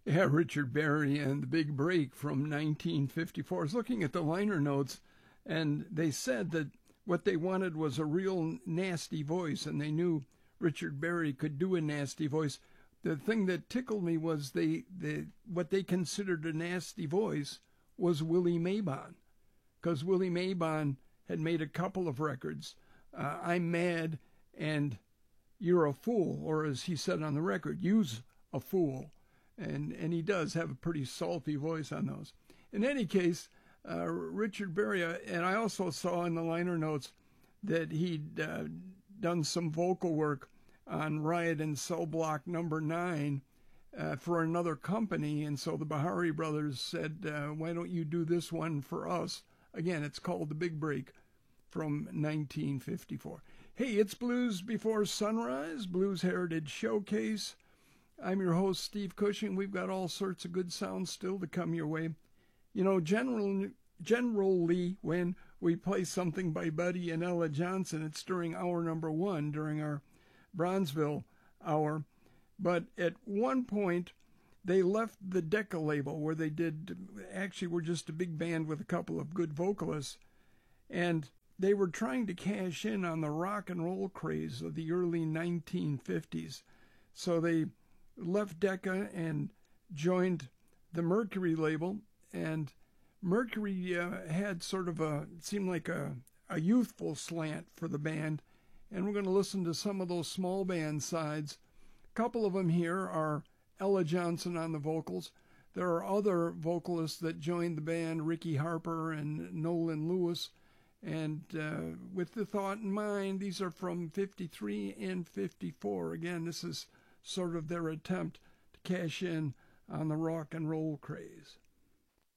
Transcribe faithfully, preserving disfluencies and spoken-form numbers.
Yeah, Richard Berry and the Big Break from nineteen fifty-four. I was looking at the liner notes, and they said that what they wanted was a real nasty voice, and they knew Richard Berry could do a nasty voice. The thing that tickled me was they, they what they considered a nasty voice was Willie Mabon, because Willie Mabon had made a couple of records, uh, I'm Mad and You're a Fool, or as he said on the record, You's a Fool. And, and he does have a pretty salty voice on those. In any case, uh, Richard Berry, uh, and I also saw in the liner notes that he'd uh, done some vocal work on Riot in Cell Block Number Nine uh, for another company, and so the Bahari Brothers said, uh, "Why don't you do this one for us?" Again, it's called The Big Break from nineteen fifty-four. Hey, it's Blues Before Sunrise, Blues Heritage Showcase. I'm your host, Steve Cushing. We've got all sorts of good sounds still to come your way. You know, general, generally, when we play something by Buddy and Ella Johnson, it's during hour number one, during our Bronzeville hour. But at one point, they left the Decca label, where they did, actually were just a big band with a couple of good vocalists. And they were trying to cash in on the rock and roll craze of the early nineteen fifties. So they left Decca and joined the Mercury label, and Mercury uh, had sort of a, it seemed like a, a youthful slant for the band, and we're going to listen to some of those small band sides. A couple of them here are Ella Johnson on the vocals. There are other vocalists that joined the band, Ricky Harper and Nolan Lewis, and uh, with the thought in mind, these are from fifty-three and fifty-four. Again, this is sort of their attempt to cash in on the rock and roll craze.